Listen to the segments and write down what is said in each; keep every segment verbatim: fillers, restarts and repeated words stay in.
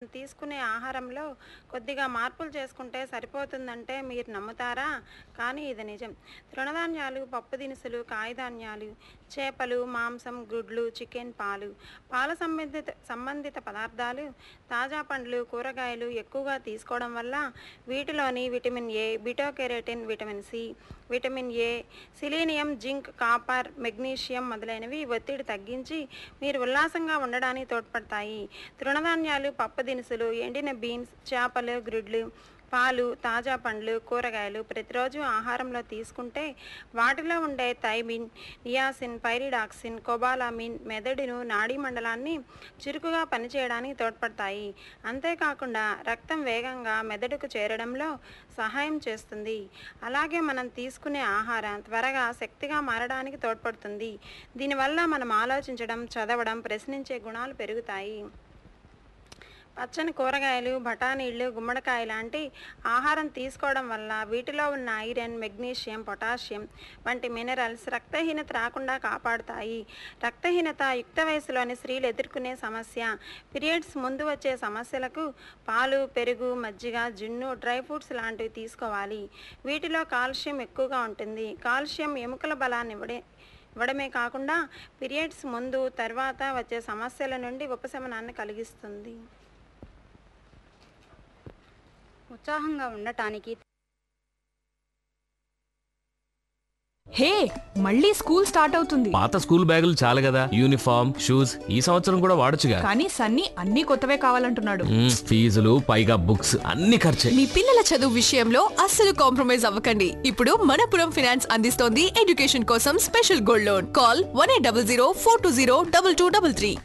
తీసుకునే ఆహారంలో కొద్దిగా మార్పులు చేసుకుంటే సరిపోతుందంటే మీరు నమ్ముతారా? కానీ ఇది నిజం. తృణధాన్యాలు, పప్పు దినుసులు, కాయధాన్యాలు, చేపలు, మాంసం, గుడ్లు, చికెన్, పాలు, పాల సంబంధిత సంబంధిత పదార్థాలు, తాజా పండ్లు, కూరగాయలు ఎక్కువగా తీసుకోవడం వల్ల వీటిలోని vitamin A, beta carotene, vitamin C, vitamin A, selenium, zinc, copper, magnesium మొదలైనవి ఒత్తిడి తగ్గించి మీరు ఉల్లాసంగా ఉండడానికి తోడ్పడతాయి. తృణధాన్యాలు, పప్పు దినుసులు, ఎండిన బీన్స్, చేపలు, గ్రిడ్లు, పాలు, తాజా పండ్లు, కూరగాయలు ప్రతిరోజు ఆహారంలో తీసుకుంటే వాటిలో ఉండే థైమిన్, నియాసిన్, పైరిడాక్సిన్, కోబాలామిన్ మెదడును, నాడీ మండలాన్ని చురుకుగా పనిచేయడానికి తోడ్పడతాయి. అంతేకాకుండా రక్తం వేగంగా మెదడుకు చేరడంలో సహాయం చేస్తుంది. అలాగే మనం తీసుకునే ఆహారం త్వరగా శక్తిగా మారడానికి తోడ్పడుతుంది. దీనివల్ల మనం ఆలోచించడం, చదవడం, ప్రశ్నించే గుణాలు పెరుగుతాయి. పచ్చని కూరగాయలు, బఠానీళ్ళు, గుమ్మడికాయ లాంటి ఆహారం తీసుకోవడం వల్ల వీటిలో ఉన్న ఐరన్, మెగ్నీషియం, పొటాషియం వంటి మినరల్స్ రక్తహీనత రాకుండా కాపాడుతాయి. రక్తహీనత యుక్త వయసులోని స్త్రీలు ఎదుర్కొనే సమస్య. పీరియడ్స్ ముందు వచ్చే సమస్యలకు పాలు, పెరుగు, మజ్జిగ, జున్ను, డ్రై ఫ్రూట్స్ లాంటివి తీసుకోవాలి. వీటిలో కాల్షియం ఎక్కువగా ఉంటుంది. కాల్షియం ఎముకల బలాన్ని ఇవ్వడే ఇవ్వడమే కాకుండా పీరియడ్స్ ముందు, తర్వాత వచ్చే సమస్యల నుండి ఉపశమనాన్ని కలిగిస్తుంది. ఉత్సాహంగా ఉండటానికి హే, మళ్ళీ స్కూల్ స్టార్ట్ అవుతుంది. పాత స్కూల్ బ్యాగులు చాలు కదా, యూనిఫామ్, షూస్ ఈ సంవత్సరం కూడా వాడొచ్చుగా. కానీ సన్నీ అన్ని కొత్తవే కావాలంటున్నాడు. మ్మ్, ఫీజులు పైగా బుక్స్ అన్ని ఖర్చే. మీ పిల్లల చదువు విషయంలో అస్సలు కాంప్రమైజ్ అవ్వకండి. ఇప్పుడు మనపురం ఫైనాన్స్ అందిస్తోంది ఎడ్యుకేషన్ కోసం special gold loan. Call one eight double zero four two zero double two double three.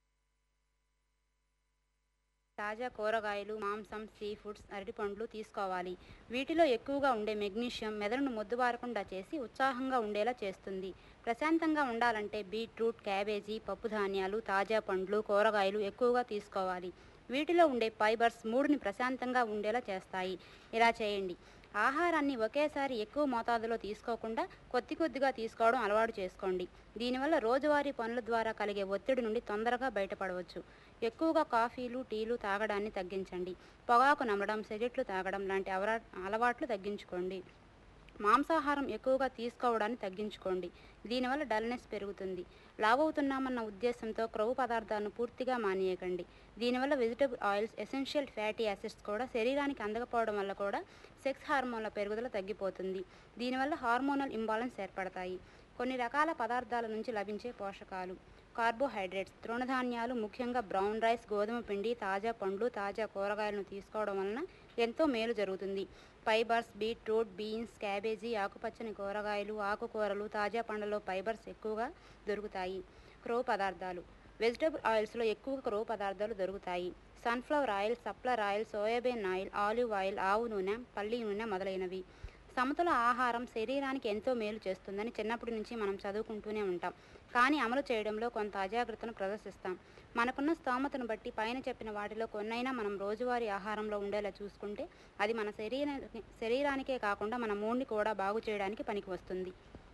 తాజా కూరగాయలు, మాంసం, సీ ఫుడ్స్, అరటిపండ్లు తీసుకోవాలి. వీటిలో ఎక్కువగా ఉండే మెగ్నీషియం మెదడును మొద్దుబారకుండా చేసి ఉత్సాహంగా ఉండేలా చేస్తుంది. ప్రశాంతంగా ఉండాలంటే బీట్రూట్, క్యాబేజీ, పప్పు ధాన్యాలు, తాజా పండ్లు, కూరగాయలు ఎక్కువగా తీసుకోవాలి. వీటిలో ఉండే ఫైబర్స్ మూడుని ప్రశాంతంగా ఉండేలా చేస్తాయి. ఇలా చేయండి. ఆహారాన్ని ఒకేసారి ఎక్కువ మోతాదులో తీసుకోకుండా కొద్ది కొద్దిగా తీసుకోవడం అలవాటు చేసుకోండి. దీనివల్ల రోజువారీ పనుల ద్వారా కలిగే ఒత్తిడి నుండి తొందరగా బయటపడవచ్చు. ఎక్కువగా కాఫీలు, టీలు తాగడాన్ని తగ్గించండి. పొగాకు నమ్మడం, సిగరెట్లు తాగడం లాంటి అవరా అలవాట్లు తగ్గించుకోండి. మాంసాహారం ఎక్కువగా తీసుకోవడాన్ని తగ్గించుకోండి. దీనివల్ల డల్నెస్ పెరుగుతుంది. లావవుతున్నామన్న ఉద్దేశంతో క్రొవ్వు పదార్థాలను పూర్తిగా మానేయకండి. దీనివల్ల vegetable oils, essential fatty acids కూడా శరీరానికి అందకపోవడం వల్ల కూడా సెక్స్ హార్మోన్ల పెరుగుదల తగ్గిపోతుంది. దీనివల్ల హార్మోనల్ ఇంబాలెన్స్ ఏర్పడతాయి. కొన్ని రకాల పదార్థాల నుంచి లభించే పోషకాలు. కార్బోహైడ్రేట్స్, తృణధాన్యాలు, ముఖ్యంగా బ్రౌన్ రైస్, గోధుమ పిండి, తాజా పండ్లు, తాజా కూరగాయలను తీసుకోవడం వలన ఎంతో మేలు జరుగుతుంది. ఫైబర్స్, బీట్రూట్, బీన్స్, క్యాబేజీ, ఆకుపచ్చని కూరగాయలు, ఆకుకూరలు, తాజా పండ్లలో ఫైబర్స్ ఎక్కువగా దొరుకుతాయి. క్రొవ్వు పదార్థాలు. వెజిటబుల్ ఆయిల్స్లో ఎక్కువగా క్రొవ్వు పదార్థాలు దొరుకుతాయి. Sunflower oil, సప్లర్ oil, soybean oil, olive oil, ఆవు నూనె, పల్లి నూనె మొదలైనవి. సమతుల ఆహారం శరీరానికి ఎంతో మేలు చేస్తుందని చిన్నప్పటి నుంచి మనం చదువుకుంటూనే ఉంటాం. కానీ అమలు చేయడంలో కొంత అజాగ్రత్తను ప్రదర్శిస్తాం. మనకున్న స్తోమతను బట్టి పైన చెప్పిన వాటిలో కొన్నైనా మనం రోజువారీ ఆహారంలో ఉండేలా చూసుకుంటే అది మన శరీర శరీరానికే కాకుండా మన మూడ్ని కూడా బాగు చేయడానికి పనికి వస్తుంది.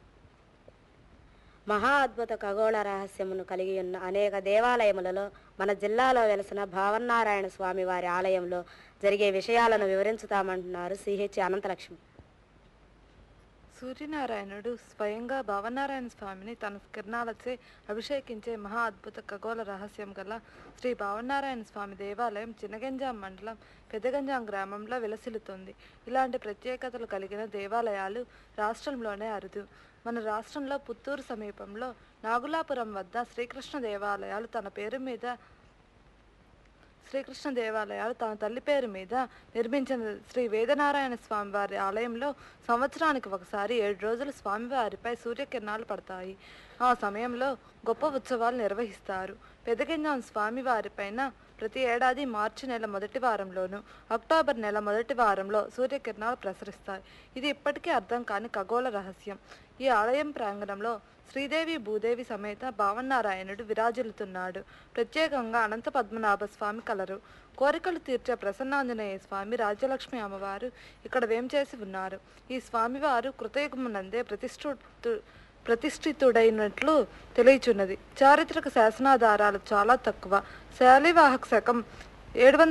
మహా అద్భుత ఖగోళ రహస్యమును కలిగి ఉన్న అనేక దేవాలయములలో మన జిల్లాలో వెలసిన భావన్నారాయణ స్వామి వారి ఆలయంలో జరిగే విషయాలను వివరించుతామంటున్నారు సిహెచ్ అనంతలక్ష్మి. సూర్యనారాయణుడు స్వయంగా భావనారాయణ స్వామిని తన కిరణాలచే అభిషేకించే మహా అద్భుత ఖగోళ రహస్యం గల శ్రీ భావనారాయణ స్వామి దేవాలయం చిన్నగంజాం మండలం పెద్దగంజాం గ్రామంలో విలసిల్లుతుంది. ఇలాంటి ప్రత్యేకతలు కలిగిన దేవాలయాలు రాష్ట్రంలోనే అరుదు. మన రాష్ట్రంలో పుత్తూరు సమీపంలో నాగులాపురం వద్ద శ్రీకృష్ణ దేవాలయాలు తన పేరు మీద శ్రీకృష్ణ దేవాలయాలు తన తల్లి పేరు మీద నిర్మించిన శ్రీ వేదనారాయణ స్వామివారి ఆలయంలో సంవత్సరానికి ఒకసారి ఏడు రోజులు స్వామివారిపై సూర్యకిరణాలు పడతాయి. ఆ సమయంలో గొప్ప ఉత్సవాలు నిర్వహిస్తారు. పెదగంజాం స్వామివారిపైన ప్రతి ఏడాది మార్చి నెల మొదటి వారంలోను, అక్టోబర్ నెల మొదటి వారంలో సూర్యకిరణాలు ప్రసరిస్తాయి. ఇది ఇప్పటికీ అర్థం కాని ఖగోళ రహస్యం. ఈ ఆలయం ప్రాంగణంలో శ్రీదేవి భూదేవి సమేత భావనారాయణుడు విరాజిల్లుతున్నాడు. ప్రత్యేకంగా అనంత పద్మనాభ స్వామి కలరు. కోరికలు తీర్చే ప్రసన్నాంజనేయ స్వామి, రాజ్యలక్ష్మి అమ్మవారు ఇక్కడ వేంచేసి ఉన్నారు. ఈ స్వామివారు కృతయుగమునందే ప్రతిష్ఠు ప్రతిష్ఠితుడైనట్లు తెలియచున్నది. చారిత్రక శాసనాధారాలు చాలా తక్కువ. శాలివాహక శకం ఏడు వందల